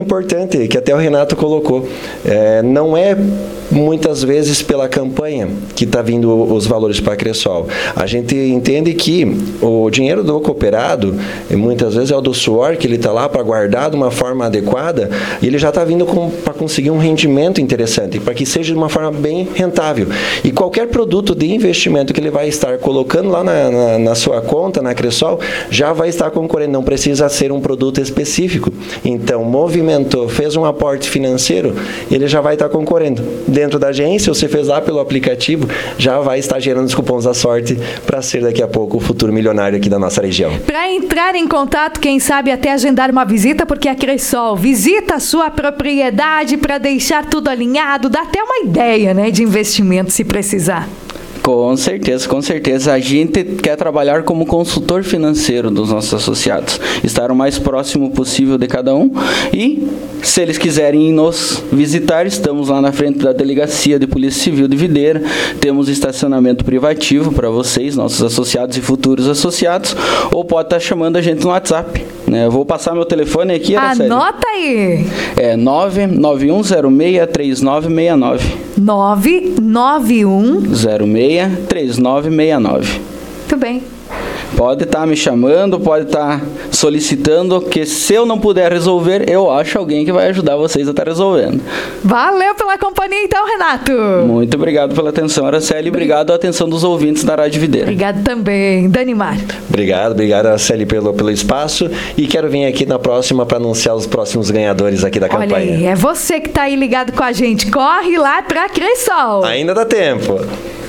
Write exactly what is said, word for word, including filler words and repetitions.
importante que até o Renato colocou, é, não é muitas vezes pela campanha que está vindo os valores para a Cressol. A gente entende que o dinheiro do cooperado, muitas vezes é o do suor, que ele está lá para guardar de uma forma adequada, e ele já está vindo para conseguir um rendimento interessante, para que seja de uma forma bem rentável. E qualquer produto de investimento que ele vai estar colocando lá na, na, na sua conta, na Cressol, já vai estar concorrendo, não precisa ser um produto específico. Então, movimentou, fez um aporte financeiro, ele já vai estar concorrendo. Dentro da agência, você fez lá pelo aplicativo, já vai estar gerando os cupons da sorte para ser daqui a pouco o futuro milionário aqui da nossa região. Para entrar em contato, quem sabe até agendar uma visita, porque a Cressol visita a sua propriedade para deixar tudo alinhado, dá até uma ideia, né, de investimento se precisar. Com certeza, com certeza. A gente quer trabalhar como consultor financeiro dos nossos associados, estar o mais próximo possível de cada um, e se eles quiserem nos visitar, estamos lá na frente da Delegacia de Polícia Civil de Videira, temos estacionamento privativo para vocês, nossos associados e futuros associados, ou pode estar chamando a gente no WhatsApp. Né? Eu vou passar meu telefone aqui. Anota aí. É nove nove um zero seis três nove seis nove. nove nove um zero seis três nove seis nove. Muito bem. Pode estar me chamando, pode estar solicitando, que se eu não puder resolver, eu acho alguém que vai ajudar vocês a estar resolvendo. Valeu pela companhia então, Renato. Muito obrigado pela atenção, Araceli, e obrigado pela atenção dos ouvintes da Rádio Videira. Obrigado também, Danimar. Obrigado, obrigado, Araceli, pelo, pelo espaço, e quero vir aqui na próxima para anunciar os próximos ganhadores aqui da Olha campanha. Olha aí, é você que está aí ligado com a gente, corre lá para a Cressol. Ainda dá tempo.